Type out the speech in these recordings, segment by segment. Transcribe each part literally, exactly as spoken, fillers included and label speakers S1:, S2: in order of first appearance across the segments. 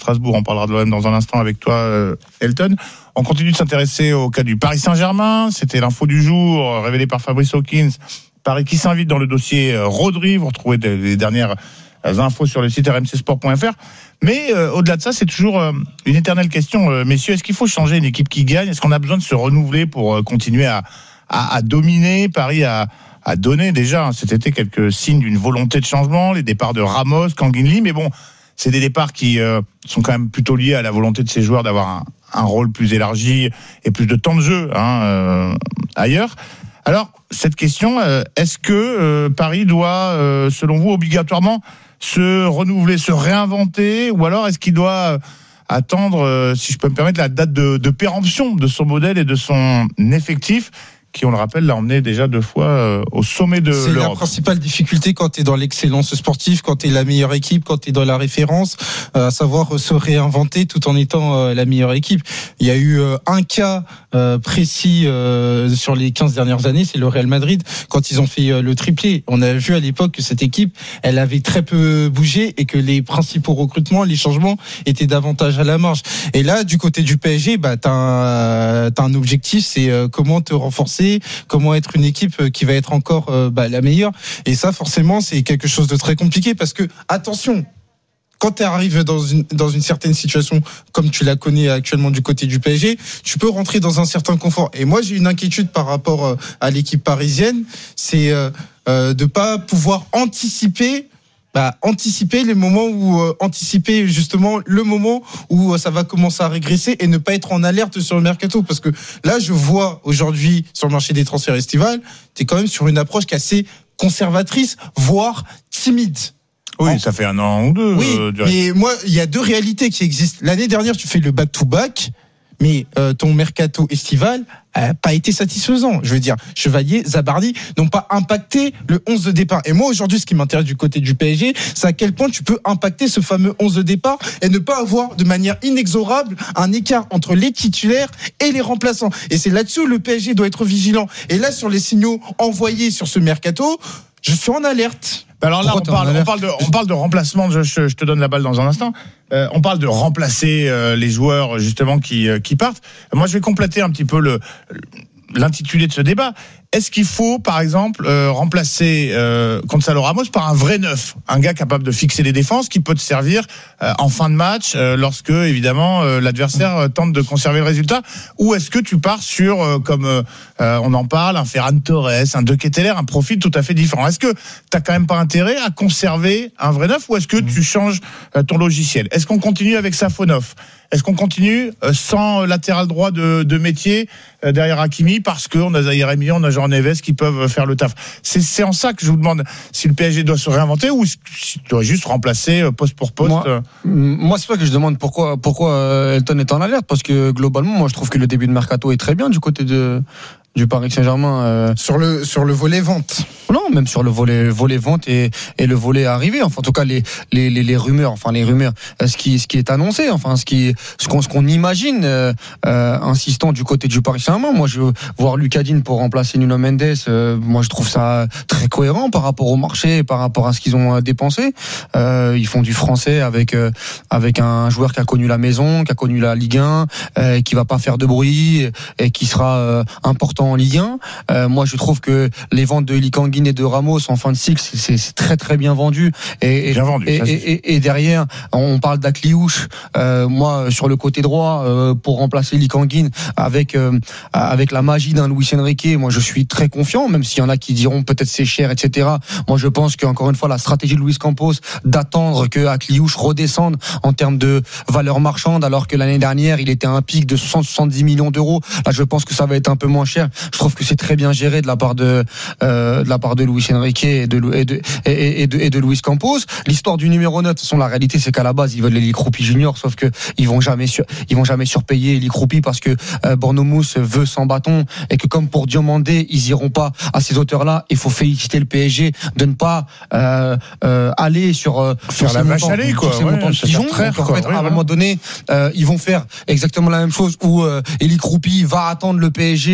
S1: Strasbourg. On parlera de l'O M dans un instant avec toi, euh, Elton. On continue de s'intéresser au cas du Paris Saint-Germain. C'était l'info du jour, révélée par Fabrice Hawkins. Paris qui s'invite dans le dossier Rodri. Vous retrouvez les dernières infos sur le site r m c sport point f r. Mais euh, au-delà de ça, c'est toujours euh, une éternelle question, euh, messieurs. Est-ce qu'il faut changer une équipe qui gagne ? Est-ce qu'on a besoin de se renouveler pour euh, continuer à, à, à dominer ? Paris a, a donné déjà hein, cet été quelques signes d'une volonté de changement. Les départs de Ramos, Kanginli, mais bon, c'est des départs qui euh, sont quand même plutôt liés à la volonté de ces joueurs d'avoir un, un rôle plus élargi et plus de temps de jeu hein, euh, ailleurs. Alors, cette question, euh, est-ce que euh, Paris doit, euh, selon vous, obligatoirement se renouveler, se réinventer, ou alors est-ce qu'il doit attendre, euh, si je peux me permettre, la date de, de péremption de son modèle et de son effectif, qui, on le rappelle, l'a emmené déjà deux fois euh, au sommet de
S2: c'est
S1: l'Europe.
S2: La principale difficulté quand tu es dans l'excellence sportive, quand tu es la meilleure équipe, quand tu es dans la référence, euh, à savoir se réinventer tout en étant euh, la meilleure équipe. Il y a eu euh, un cas euh, précis euh, sur les quinze dernières années, c'est le Real Madrid, quand ils ont fait euh, le triplé. On a vu à l'époque que cette équipe, elle avait très peu bougé et que les principaux recrutements, les changements étaient davantage à la marge. Et là, du côté du P S G, bah, tu as un, t'as un objectif, c'est euh, comment te renforcer, comment être une équipe qui va être encore euh, bah, la meilleure. Et ça, forcément, c'est quelque chose de très compliqué parce que, attention, quand tu arrives dans une, dans une certaine situation, comme tu la connais actuellement du côté du P S G, tu peux rentrer dans un certain confort. Et moi, j'ai une inquiétude par rapport à l'équipe parisienne, c'est euh, euh, de pas pouvoir anticiper Bah, anticiper les moments où euh, anticiper justement le moment où euh, ça va commencer à régresser et ne pas être en alerte sur le mercato, parce que là je vois aujourd'hui sur le marché des transferts estivales, t'es quand même sur une approche qui est assez conservatrice, voire timide.
S1: Oui,
S2: en...
S1: ça fait un an ou deux.
S2: Oui,
S1: euh,
S2: mais moi il y a deux réalités qui existent. L'année dernière tu fais le back to back, mais euh, ton mercato estival n'a pas été satisfaisant. Je veux dire, Chevalier, Zabardi n'ont pas impacté le onze de départ. Et moi, aujourd'hui, ce qui m'intéresse du côté du P S G, c'est à quel point tu peux impacter ce fameux onze de départ et ne pas avoir de manière inexorable un écart entre les titulaires et les remplaçants. Et c'est là-dessus où le P S G doit être vigilant. Et là, sur les signaux envoyés sur ce mercato, je suis en alerte.
S1: Alors là, on parle, on parle de, on parle de remplacement. Je, je, je te donne la balle dans un instant. Euh, on parle de remplacer euh, les joueurs justement qui, euh, qui partent. Moi, je vais compléter un petit peu le, l'intitulé de ce débat. Est-ce qu'il faut, par exemple, euh, remplacer euh, Gonzalo Ramos par un vrai neuf, un gars capable de fixer les défenses, qui peut te servir euh, en fin de match, euh, lorsque évidemment euh, l'adversaire euh, tente de conserver le résultat, ou est-ce que tu pars sur, euh, comme euh, on en parle, un Ferran Torres, un De Ketelaere, un profil tout à fait différent. Est-ce que t'as quand même pas intérêt à conserver un vrai neuf, ou est-ce que tu changes euh, ton logiciel ? Est-ce qu'on continue avec Safonov ? Est-ce qu'on continue euh, sans latéral droit de, de métier euh, derrière Hakimi, parce qu'on a Zaïre Emery, on a Jean Neves qui peuvent faire le taf. C'est, c'est en ça que je vous demande si le P S G doit se réinventer, ou si tu dois juste remplacer poste pour poste.
S3: Moi, moi c'est pas que je demande pourquoi, pourquoi Elton est en alerte, parce que globalement, moi je trouve que le début de mercato est très bien du côté de du Paris Saint-Germain. Euh...
S2: Sur le sur le volet vente.
S3: Non, même sur le volet volet vente et et le volet arrivé. Enfin, en tout cas, les les les, les rumeurs, enfin les rumeurs, ce qui ce qui est annoncé, enfin ce qui ce qu'on ce qu'on imagine, euh, euh, insistant du côté du Paris Saint-Germain. Moi, je veux voir Lucas Digne pour remplacer Nuno Mendes. Euh, moi, je trouve ça très cohérent par rapport au marché, par rapport à ce qu'ils ont dépensé. Euh, ils font du français avec euh, avec un joueur qui a connu la maison, qui a connu la Ligue un, euh, qui va pas faire de bruit et qui sera euh, important en Ligue un. Euh, moi, je trouve que les ventes de Likanguin et de Ramos en fin de cycle, c'est, c'est très très bien vendu. Et, et,
S1: bien vendu,
S3: et, et, et, et derrière, on parle d'Akliouche. Euh, moi, sur le côté droit, euh, pour remplacer Likanguin avec euh, avec la magie d'un Luis Enrique, moi, je suis très confiant. Même s'il y en a qui diront peut-être c'est cher, et cetera. Moi, je pense qu'encore une fois, la stratégie de Luis Campos d'attendre que Akliouche redescende en termes de valeur marchande, alors que l'année dernière, il était à un pic de soixante à soixante-dix millions d'euros. Là, je pense que ça va être un peu moins cher. Je trouve que c'est très bien géré de la part de euh, de la part de Luis Enrique et de et de et, et de et de Luis Campos. L'histoire du numéro neuf, de toute façon, la réalité, c'est qu'à la base, ils veulent Eli Kroupi Junior, sauf que ils vont jamais sur, ils vont jamais surpayer Eli Kroupi parce que euh, Bornomous veut sans bâton, et que comme pour Diomandé, ils iront pas à ces hauteurs-là. Il faut féliciter le P S G de ne pas euh, euh, aller sur euh,
S1: faire
S3: sur
S1: la vache
S3: montants,
S1: à lait, quoi.
S3: sur ces
S1: Ouais,
S3: montants de pigeons.
S1: traire,
S3: En
S1: quoi.
S3: fait,
S1: Ouais,
S3: à un
S1: voilà.
S3: moment donné, euh, ils vont faire exactement la même chose où euh, Eli Kroupi va attendre le P S G ou un autre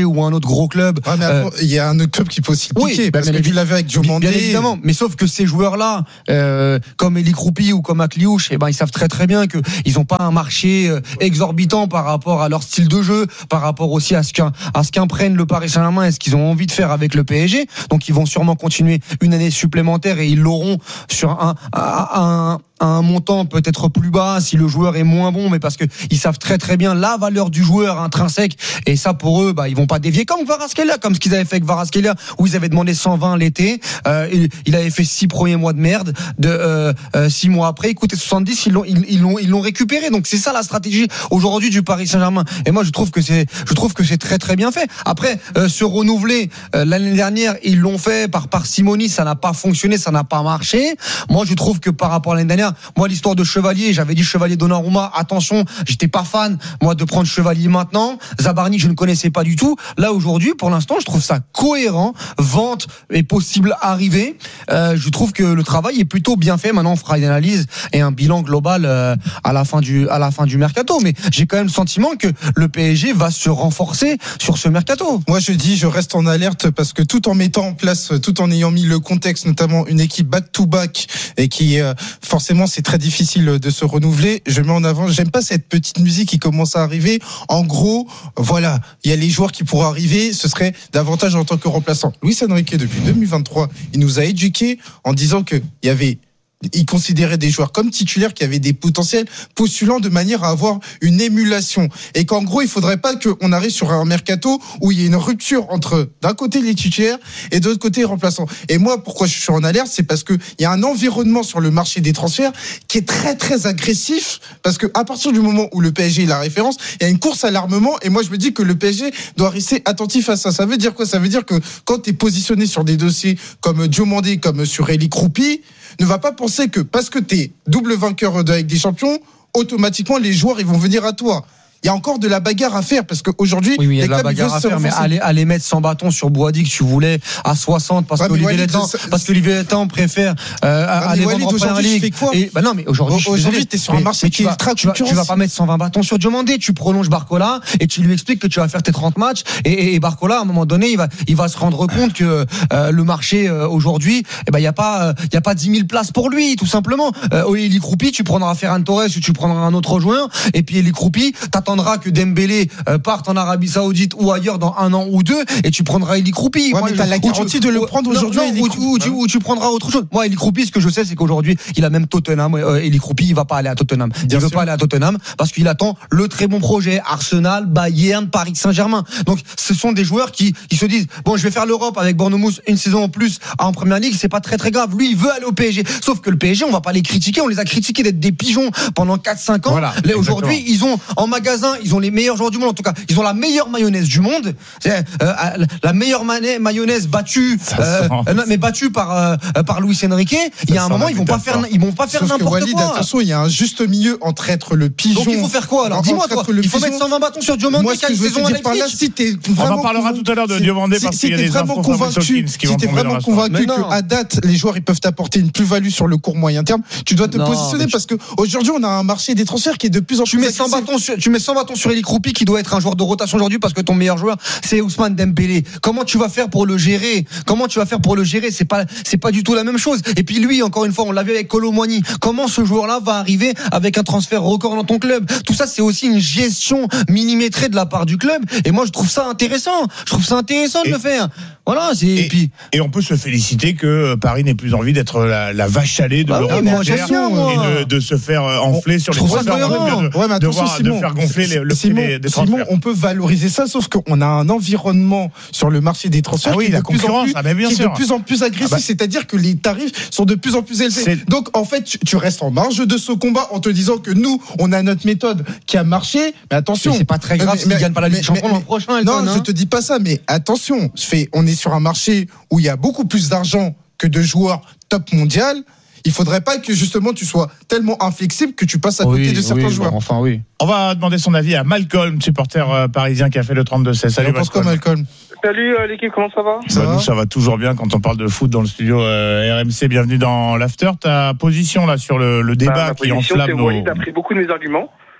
S3: gros clubs.
S2: Ah, mais attends, il euh, y a un autre club qui peut aussi piquer,
S3: oui,
S2: parce que tu l'avais avec Diomandé.
S3: Bien évidemment, mais sauf que ces joueurs-là, euh, comme Elie Kroupi ou comme Akliouche, eh ben ils savent très très bien que ils ont pas un marché exorbitant par rapport à leur style de jeu, par rapport aussi à ce qu'un à ce qu'imprègne le Paris Saint-Germain et ce qu'ils ont envie de faire avec le P S G. Donc ils vont sûrement continuer une année supplémentaire et ils l'auront sur un un, un à un montant peut-être plus bas si le joueur est moins bon, mais parce que ils savent très très bien la valeur du joueur intrinsèque, et ça pour eux, bah ils vont pas dévier comme Kvaratskhelia, comme ce qu'ils avaient fait avec Kvaratskhelia où ils avaient demandé cent vingt l'été, euh, il, il avait fait six premiers mois de merde, de euh, euh, six mois après, il coûtait soixante-dix, ils l'ont ils, ils l'ont ils l'ont récupéré. Donc c'est ça la stratégie aujourd'hui du Paris Saint-Germain. Et moi je trouve que c'est je trouve que c'est très très bien fait. Après euh, se renouveler, euh, l'année dernière ils l'ont fait par parcimonie, ça n'a pas fonctionné, ça n'a pas marché. Moi je trouve que par rapport à l'année dernière, moi, l'histoire de Chevalier, j'avais dit Chevalier Donnarumma, attention, j'étais pas fan, moi, de prendre Chevalier maintenant. Zabarni, je ne connaissais pas du tout. Là, aujourd'hui, pour l'instant, je trouve ça cohérent. Vente est possible arrivée. Euh, je trouve que le travail est plutôt bien fait. Maintenant, on fera une analyse et un bilan global euh, à la fin du, à la fin du mercato. Mais j'ai quand même le sentiment que le P S G va se renforcer sur ce mercato.
S2: Moi, je dis, je reste en alerte parce que tout en mettant en place, tout en ayant mis le contexte, notamment une équipe back-to-back et qui, euh, forcément, c'est très difficile de se renouveler. Je mets en avant, j'aime pas cette petite musique qui commence à arriver. En gros, voilà, il y a les joueurs qui pourraient arriver, ce serait davantage en tant que remplaçant. Luis Enrique, depuis deux mille vingt-trois, il nous a éduqués en disant que il y avait il considérait des joueurs comme titulaires qui avaient des potentiels postulant de manière à avoir une émulation, et qu'en gros il faudrait pas qu'on arrive sur un mercato où il y ait une rupture entre d'un côté les titulaires et de l'autre côté les remplaçants. Et moi pourquoi je suis en alerte, c'est parce que il y a un environnement sur le marché des transferts qui est très très agressif, parce que à partir du moment où le P S G est la référence, il y a une course à l'armement, et moi je me dis que le P S G doit rester attentif à ça. Ça veut dire quoi? Ça veut dire que quand tu es positionné sur des dossiers comme Diomandé, comme sur Elie Kroupi, ne va pas penser que parce que t'es double vainqueur avec des champions, automatiquement les joueurs ils vont venir à toi. Il y a encore de la bagarre à faire, parce qu'aujourd'hui,
S3: oui, oui, il y a de la bagarre à faire, mais aller, aller mettre cent bâtons sur Boadi que tu voulais à soixante parce ouais, qu'Olivier Létang, parce qu'Olivier Létang préfère, euh, ouais, aller vendre en Première Ligue. Et, bah non, mais aujourd'hui,
S2: aujourd'hui, t'es sur un marché qui est ultra concurrentiel.
S3: Tu vas pas mettre cent vingt bâtons sur Diomandé, tu prolonges Barcola et tu lui expliques que tu vas faire tes trente matchs, et, et, et Barcola, à un moment donné, il va, il va se rendre compte que, euh, le marché, euh, aujourd'hui, eh ben, il y a pas, euh, il y a pas dix mille places pour lui, tout simplement. Euh, Elie Kroupi, tu prendras Ferran Torres ou tu prendras un autre joueur, et puis Elie Kroupi, t'attendras que Dembélé parte en Arabie Saoudite ou ailleurs dans un an ou deux, et tu prendras Elie Kroupi.
S2: Ouais, mais t'as la garantie de le prendre aujourd'hui.
S3: Non, ou, ou, ou, ou tu prendras autre chose. Moi, Elie Kroupi, ce que je sais, c'est qu'aujourd'hui, il a même Tottenham. Euh, Elie Kroupi, il va pas aller à Tottenham. Il Bien veut sûr. pas aller à Tottenham parce qu'il attend le très bon projet Arsenal, Bayern, Paris Saint-Germain. Donc, ce sont des joueurs qui, qui se disent bon, je vais faire l'Europe avec Bournemouth une saison en plus en Première Ligue, c'est pas très très grave. Lui, il veut aller au P S G. Sauf que le P S G, on va pas les critiquer. On les a critiqués d'être des pigeons pendant quatre cinq ans. Voilà, Là, aujourd'hui, ils ont en magasin, ils ont les meilleurs joueurs du monde. En tout cas, ils ont la meilleure mayonnaise du monde, c'est, euh, la meilleure mayonnaise battue, euh, mais battue par euh, par Luis Enrique. Il y a un moment, ils vont pas faire, ils vont pas faire
S2: Sauf
S3: n'importe
S2: Walid,
S3: quoi.
S2: Attention, il y a un juste milieu entre être le pigeon.
S3: Donc il faut faire quoi alors? Dis-moi toi. Il faut mettre cent vingt bâtons sur Diomandé.
S2: Moi, ce que je veux te dire par là, si t'es vraiment,
S1: on en parlera tout à l'heure de Diomandé parce qu'il y a des infos
S2: convaincu, si t'es vraiment convaincu qu'à date les joueurs ils peuvent t'apporter une plus-value sur le court moyen terme, tu dois te positionner, parce que aujourd'hui on a un marché des transferts qui est de plus en plus.
S3: Tu mets cent bâtons sur, tu mets cent bâtons sur Elie Kroupi qui doit être un joueur de rotation aujourd'hui parce que ton meilleur joueur c'est Ousmane Dembélé. Comment tu vas faire pour le gérer? Comment tu vas faire pour le gérer? C'est pas, c'est pas du tout la même chose. Et puis lui, encore une fois, on l'a vu avec Kolo Muani. Comment ce joueur-là va arriver avec un transfert record dans ton club? Tout ça, c'est aussi une gestion millimétrée de la part du club. Et moi, je trouve ça intéressant. Je trouve ça intéressant de et, le faire. Voilà. C'est,
S1: et,
S3: et puis.
S1: Et on peut se féliciter que Paris n'ait plus envie d'être la, la vache à lait de
S3: bah
S1: l'Europe
S3: oui,
S1: et de, de se faire enfler on, sur les transferts, de,
S2: ouais, mais
S1: de, voir,
S2: Simon,
S1: de faire gonfler les, le
S2: Simon,
S1: prix des, des transferts.
S2: Simon, on peut valoriser ça, sauf qu'on a un environnement sur le marché des transferts
S1: ah oui,
S2: qui, est
S1: la
S2: de, plus en plus,
S1: ah ben bien
S2: qui
S1: sûr.
S2: est de plus en plus agressif, ah bah. C'est-à-dire que les tarifs sont de plus en plus élevés. C'est... Donc en fait, tu, tu restes en marge de ce combat en te disant que nous, on a notre méthode qui a marché, mais attention.
S3: Mais c'est pas très grave s'ils ne gagnent pas la Ligue des Champions l'an prochain.
S2: Non, je te dis pas ça, mais attention, on est sur un marché où il y a beaucoup plus d'argent que de joueurs top mondial. Il faudrait pas que justement tu sois tellement inflexible que tu passes à côté
S3: oui,
S2: de certains
S3: oui,
S2: joueurs.
S3: Bon, enfin oui.
S1: On va demander son avis à Malcolm, supporter euh, parisien qui a fait le trente-deux seize. Salut
S2: Malcolm. Malcolm.
S4: Salut euh, l'équipe, comment ça va?
S1: Ça, bah, va nous, ça va toujours bien quand on parle de foot dans le studio euh, R M C. Bienvenue dans l'After. Ta position là sur le, le débat bah, qui enflamme
S4: nos... Walid a pris beaucoup de mes arguments.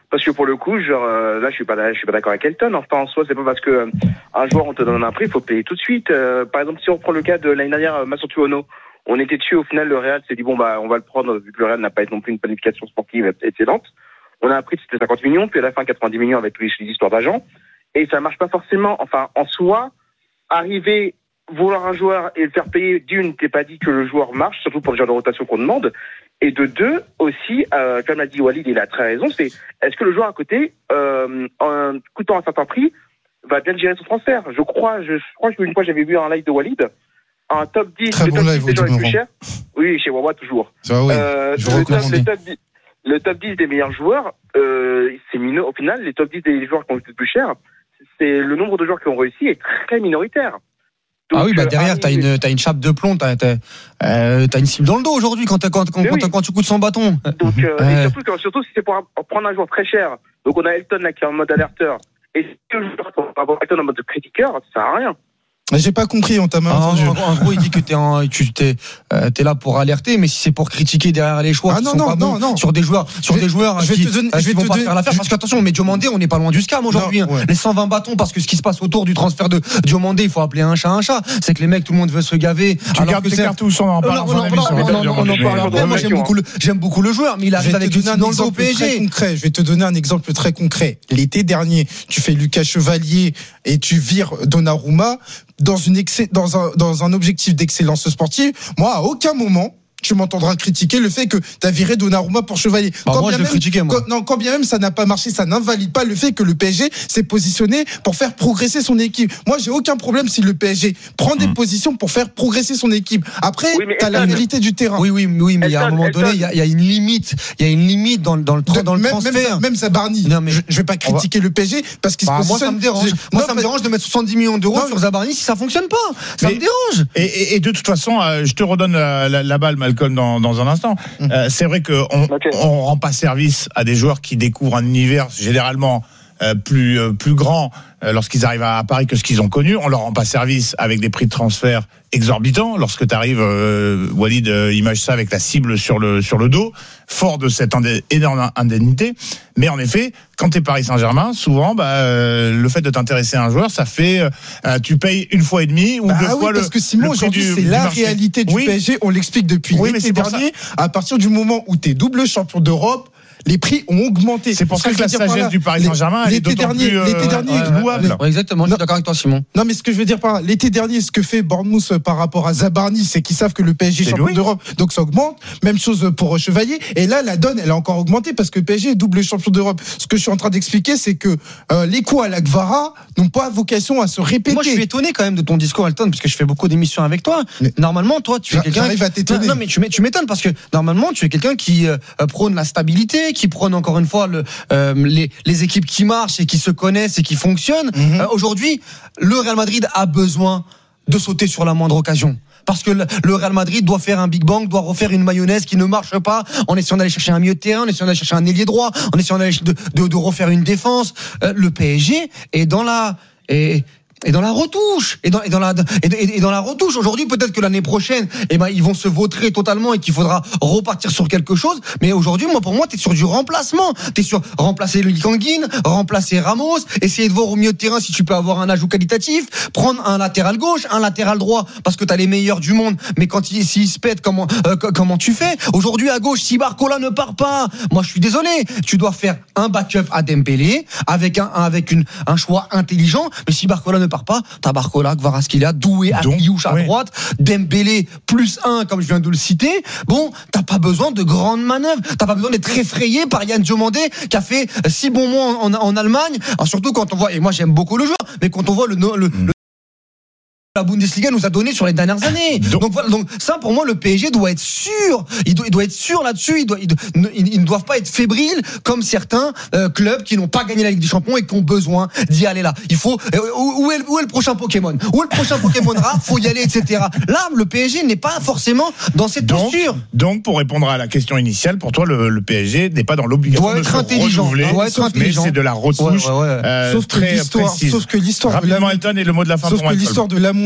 S4: Parce que pour le coup, genre, euh, là, je suis pas, je suis pas d'accord avec Elton. Enfin, en soi, c'est pas parce que euh, un joueur on te donne un prix, il faut payer tout de suite. Euh, par exemple, si on prend le cas de l'année dernière, Massoudou Ono, on était dessus. Au final, le Real s'est dit bon bah, on va le prendre vu que le Real n'a pas non plus une planification sportive excellente. On a un prix de c'était cinquante millions, puis à la fin quatre-vingt-dix millions avec les, les histoires d'agents. Et ça marche pas forcément. Enfin, en soi, arriver vouloir un joueur et le faire payer, d'une, t'es pas dit que le joueur marche, surtout pour le genre de rotation qu'on demande. Et de deux, aussi, euh, comme l'a dit Walid, il a très raison, c'est est-ce que le joueur à côté, euh, en coûtant un certain prix, va bien gérer son transfert. Je crois, je, je crois qu'une fois j'avais vu un live de Walid, un top dix,
S2: très
S4: le
S2: bon
S4: top
S2: live,
S4: dix des joueurs les plus chers. Oui, chez Wawa toujours.
S2: Ça, oui,
S4: euh,
S2: je
S4: le, top,
S2: recommande.
S4: le, top dix, le top dix des meilleurs joueurs, euh, c'est mineur. Au final, les top dix des joueurs qui ont été le plus cher, c'est le nombre de joueurs qui ont réussi est très minoritaire.
S3: Donc, ah oui, bah derrière,
S4: euh,
S3: t'as une, t'as une chape de plomb, t'as, t'as, euh, t'as une cible dans le dos aujourd'hui quand, quand, quand, quand, oui. quand tu coûtes son bâton.
S4: Donc, euh,
S3: euh.
S4: et surtout, quand, surtout si c'est pour un, prendre un joueur très cher. Donc, on a Elton là qui est en mode alerteur. Et si le joueur pour avoir Elton en mode critiqueur, ça sert à rien.
S2: J'ai pas compris, on t'a mal
S3: ah,
S2: entendu.
S3: En, en gros, il dit que t'es, en, tu, t'es, euh, t'es là pour alerter, mais si c'est pour critiquer derrière les choix
S2: ah,
S3: qui
S2: non,
S3: sont
S2: non,
S3: pas
S2: non,
S3: bons
S2: non.
S3: sur des joueurs, sur
S2: je,
S3: des joueurs
S2: je
S3: qui,
S2: vais te donner,
S3: euh,
S2: je vais
S3: qui vont
S2: te
S3: pas
S2: donner,
S3: faire l'affaire.
S2: je...
S3: Parce qu'attention, mais Diomandé, on n'est pas loin du scam aujourd'hui. Non, ouais. Les cent vingt bâtons, parce que ce qui se passe autour du transfert de Diomandé, il faut appeler un chat un chat. C'est que les mecs, tout le monde veut se gaver.
S1: Tu gardes tes cartouches, on en parle.
S3: On en parle après. Moi, j'aime beaucoup le, j'aime beaucoup le joueur, mais il arrive avec une cible dans le dos au P S G.
S2: Je vais te donner un exemple très concret. L'été dernier, tu fais Lucas Chevalier et tu vires Donnarumma dans une excès, dans un, dans un objectif d'excellence sportive. Moi, à aucun moment, tu m'entendras critiquer le fait que tu as viré Donnarumma pour Chevalier.
S3: Bah
S2: quand
S3: moi,
S2: bien
S3: je
S2: même,
S3: critiquais, moi.
S2: Quand, non, quand bien même ça n'a pas marché, ça n'invalide pas le fait que le P S G s'est positionné pour faire progresser son équipe. Moi, j'ai aucun problème si le P S G prend des mmh. positions pour faire progresser son équipe. Après, oui, tu as la réalité du terrain.
S3: Oui, oui, oui, mais il y a un moment donné, il y, y a une limite. Il y a une limite dans, dans le, tra- dans le
S2: même,
S3: transfert.
S2: Même, même Zabarni. Non, mais je, je vais pas critiquer va... le P S G parce qu'il bah, se positionne.
S3: Moi, ça me dérange. Je... Moi, non, ça me dérange de mettre soixante-dix millions d'euros non, sur Zabarni si ça fonctionne pas. Ça mais... me dérange.
S1: Et, et, et de toute façon, euh, je te redonne la, la, la balle, Malcolm, dans, dans un instant. Mmh. Euh, c'est vrai qu'on okay. on rend pas service à des joueurs qui découvrent un univers généralement euh, plus euh, plus grand euh, lorsqu'ils arrivent à Paris que ce qu'ils ont connu. On leur rend pas service avec des prix de transfert exorbitants. Lorsque tu arrives, euh, Walid euh, image ça avec la cible sur le sur le dos, fort de cette indé- énorme indemnité. Mais en effet, quand t'es Paris Saint-Germain, souvent, bah, euh, le fait de t'intéresser à un joueur, ça fait, euh, tu payes une fois et demie ou
S2: bah
S1: deux
S2: oui,
S1: fois le.
S2: Parce que Simon, aujourd'hui, c'est la marché. réalité du oui. P S G. On l'explique depuis oui, l'été dernier. À partir du moment où t'es double champion d'Europe, les prix ont augmenté.
S1: C'est pour ça que, que la sagesse du Paris Saint-Germain, elle est d'autant
S2: dernier,
S1: plus euh,
S2: l'été dernier,
S1: ouais, louable.
S3: Ouais, exactement, je suis d'accord avec toi, Simon.
S2: Non, mais ce que je veux dire par là, l'été dernier, ce que fait Bournemouth par rapport à Zabarni, c'est qu'ils savent que le P S G est champion oui. d'Europe, donc ça augmente. Même chose pour Chevalier. Et là, la donne, elle a encore augmenté parce que le P S G est double champion d'Europe. Ce que je suis en train d'expliquer, c'est que euh, les coups à la Gvara n'ont pas vocation à se répéter.
S3: Moi, je suis étonné quand même de ton discours, Alton, parce que je fais beaucoup d'émissions avec toi. Mais normalement, toi, tu es quelqu'un.
S2: J'arrive à t'étonner.
S3: Non, non, mais tu m'étonnes parce que normalement, tu es quelqu'un qui euh, prône la stabilité, qui prône encore une fois le, euh, les, les équipes qui marchent et qui se connaissent et qui fonctionnent. Mm-hmm. Euh, aujourd'hui, le Real Madrid a besoin de sauter sur la moindre occasion. Parce que le Real Madrid doit faire un Big Bang, doit refaire une mayonnaise qui ne marche pas, en essayant d'aller chercher un milieu de terrain, en essayant d'aller chercher un ailier droit, en essayant d'aller de, de, de refaire une défense. Euh, le P S G est dans la... Est, Et dans la retouche, et dans, et dans la, et, et dans la retouche. Aujourd'hui, peut-être que l'année prochaine, eh ben, ils vont se vautrer totalement et qu'il faudra repartir sur quelque chose. Mais aujourd'hui, moi, pour moi, t'es sur du remplacement. T'es sur remplacer le Likanguin, remplacer Ramos, essayer de voir au milieu de terrain si tu peux avoir un ajout qualitatif, prendre un latéral gauche, un latéral droit, parce que t'as les meilleurs du monde. Mais quand ils, s'ils se pètent, comment, euh, comment tu fais? Aujourd'hui, à gauche, si Barcola ne part pas, moi, je suis désolé. Tu dois faire un backup à Dembélé, avec un, avec une, un choix intelligent. Mais si Barcola ne part pas, t'as Barcola, Kvaratskhelia, Doué, Akliouche à oui. droite, Dembélé plus un, comme je viens de le citer. Bon, t'as pas besoin de grandes manœuvres, t'as pas besoin d'être effrayé par Yann Diomandé qui a fait six bons mois en, en, en Allemagne. Alors surtout quand on voit, et moi j'aime beaucoup le joueur, mais quand on voit le, le, le la Bundesliga nous a donné sur les dernières années. Donc, donc voilà, donc ça pour moi le P S G doit être sûr, il doit, il doit être sûr là-dessus, il doit, il doit, ils, ils ne doivent pas être fébriles comme certains euh, clubs qui n'ont pas gagné la Ligue des Champions et qui ont besoin d'y aller là. Il faut euh, où, est, où est le prochain Pokémon? Où est le prochain Pokémon rare? Faut y aller, et cetera. Là, le P S G n'est pas forcément dans cette
S1: donc,
S3: posture.
S1: Donc, pour répondre à la question initiale, pour toi, le, le P S G n'est pas dans l'obligation
S3: doit
S1: de
S3: être
S1: se
S3: intelligent,
S1: renouveler,
S3: doit être intelligent.
S1: Mais c'est de la retouche.
S3: Ouais, ouais, ouais.
S1: Euh,
S2: sauf, que
S1: très
S2: l'histoire,
S1: précise.
S2: sauf que l'histoire,
S1: rapidement, Elton, et le mot de la fin
S2: sauf
S1: pour
S2: que l'histoire de la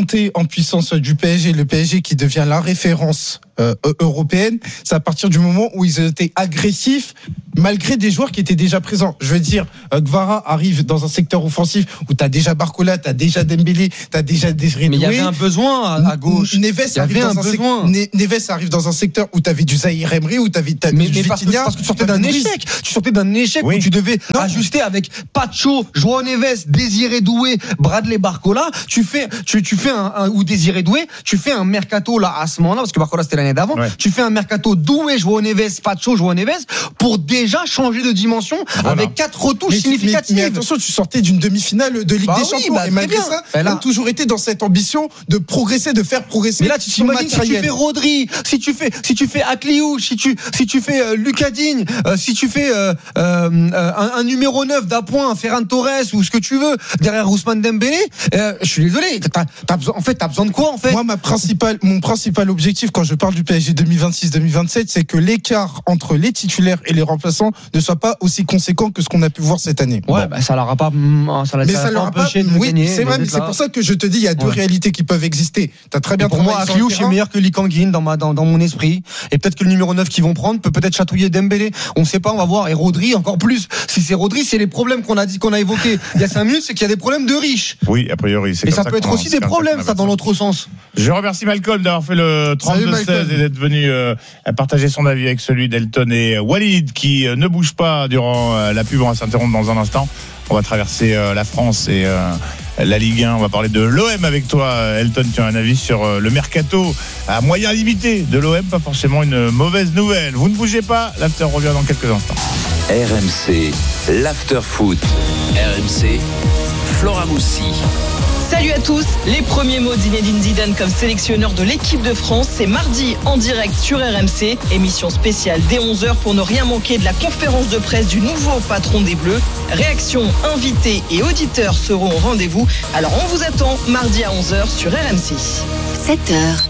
S2: montée en puissance du P S G, le P S G qui devient la référence euh, européenne, c'est à partir du moment où ils étaient agressifs malgré des joueurs qui étaient déjà présents. Je veux dire, euh, Gvara arrive dans un secteur offensif où tu as déjà Barcola, tu as déjà Dembélé, tu as déjà Désiré Doué.
S3: Mais il y avait un besoin à, à gauche.
S2: Neves arrive, dans un
S3: besoin.
S2: Sec... Neves arrive dans un secteur où tu avais du Zahir Emery, où tu avais
S3: mais, mais parce, que, parce que tu sortais d'un échec. Tu sortais d'un échec oui. où tu devais non. ajuster avec Pacho, João Neves, Désiré Doué, Bradley Barcola. Tu fais, tu, tu fais un, un ou Désiré Doué, tu fais un mercato là à ce moment-là parce que Barcola c'était l'année d'avant. Ouais. Tu fais un mercato Doué, João Neves, Pacho, João Neves pour déjà changer de dimension voilà. avec quatre retouches mais, significatives.
S2: Mais, mais attention, tu sortais d'une demi-finale de Ligue bah des oui, Champions bah, et malgré bien. ça, ben là, tu as toujours été dans cette ambition de progresser, de faire progresser.
S3: Mais là, tu t'imagines si tu fais Rodri, si tu fais, si tu fais Akliou, si tu, si tu fais euh, Lucas Digne, euh, si tu fais euh, euh, un, un numéro neuf d'appoint, un Ferran Torres ou ce que tu veux derrière Ousmane Dembélé, euh, je suis désolé. T'as, t'as besoin, en fait, t'as besoin de quoi en fait?
S2: Moi, ma principale, mon principal objectif quand je parle du P S G deux mille vingt-six deux mille vingt-sept, c'est que l'écart entre les titulaires et les remplaçants ne soit pas aussi conséquent que ce qu'on a pu voir cette année.
S3: Ouais, bon. bah, ça leur a pas, ça,
S2: mais ça, ça leur a pas. De oui, gagner, c'est vrai, mais c'est pour ça que je te dis, il y a deux ouais. réalités qui peuvent exister. T'as très bien.
S3: Et pour moi, Akliou, je suis meilleur que Lee Kang-in dans ma, dans, dans mon esprit. Et peut-être que le numéro neuf qu'ils vont prendre peut peut-être chatouiller Dembélé. On sait pas, on va voir. Et Rodri, encore plus. Si c'est Rodri, c'est les problèmes qu'on a dit, qu'on a évoqués il y a cinq minutes, c'est qu'il y a des problèmes de riches.
S1: Oui, a priori, c'est
S3: Et
S1: comme
S3: ça,
S1: ça
S3: peut être aussi des problèmes, ça, dans l'autre sens.
S1: Je remercie Malcolm d'avoir fait le trente-deux seize et d'être venu euh, partager son avis avec celui d'Elton et Walid qui euh, ne bouge pas durant euh, la pub. On va s'interrompre dans un instant. On va traverser euh, la France et euh, la Ligue un. On va parler de l'O M avec toi, Elton. Tu as un avis sur euh, le mercato à moyen limité de l'O M. Pas forcément une mauvaise nouvelle. Vous ne bougez pas. L'after revient dans quelques instants.
S5: R M C, l'after foot. R M C, Flora Moussi.
S6: Salut à tous, les premiers mots d'Zinedine Zidane comme sélectionneur de l'équipe de France, c'est mardi en direct sur R M C, émission spéciale dès onze heures pour ne rien manquer de la conférence de presse du nouveau patron des Bleus. Réactions, invités et auditeurs seront au rendez-vous, alors on vous attend mardi à onze heures sur R M C.
S7: sept heures,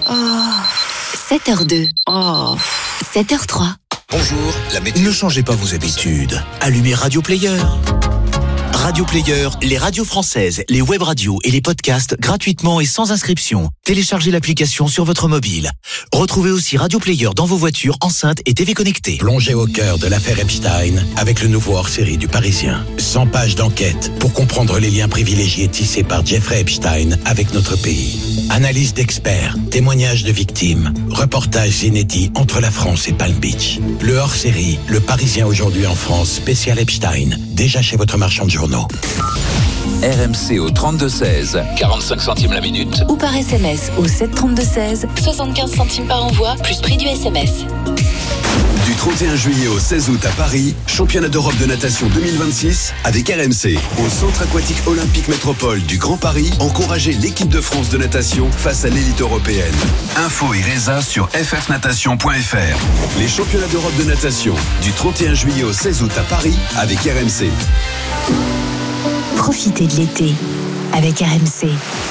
S7: oh. sept heures deux, oh. sept heures trois.
S8: Bonjour, la météo. Ne changez pas vos habitudes, allumez Radio Player. Radio Player, les radios françaises, les web radios et les podcasts gratuitement et sans inscription. Téléchargez l'application sur votre mobile. Retrouvez aussi Radio Player dans vos voitures, enceintes et T V connectées.
S9: Plongez au cœur de l'affaire Epstein avec le nouveau hors-série du Parisien. cent pages d'enquête pour comprendre les liens privilégiés tissés par Jeffrey Epstein avec notre pays. Analyse d'experts, témoignages de victimes, reportages inédits entre la France et Palm Beach. Le hors-série, le Parisien aujourd'hui en France, spécial Epstein, déjà chez votre marchand de journaux.
S5: R M C au trente-deux seize, quarante-cinq centimes la minute.
S7: Ou par S M S au sept trente-deux seize, soixante-quinze centimes par envoi, plus prix du S M S.
S10: Du trente et un juillet au seize août à Paris, championnat d'Europe de natation deux mille vingt-six avec R M C. Au Centre aquatique olympique métropole du Grand Paris, encouragez l'équipe de France de natation face à l'élite européenne. Info et résa sur f f natation point f r. Les championnats d'Europe de natation du trente et un juillet au seize août à Paris avec R M C.
S7: Profitez de l'été avec R M C.